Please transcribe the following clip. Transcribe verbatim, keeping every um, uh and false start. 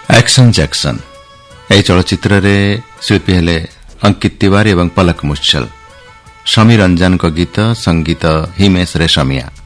Action Jackson ଏହି ଚଳଚ୍ଚିତ୍ରରେ ଶିଳ୍ପୀ ହେଲେ अंकित तिवारी ଏବଂ ପଲକ ମୁଛଲ। ସମୀର ରଞ୍ଜନଙ୍କ ଗୀତ, ସଙ୍ଗୀତ ହିମେଶ ରେଶମିଆ।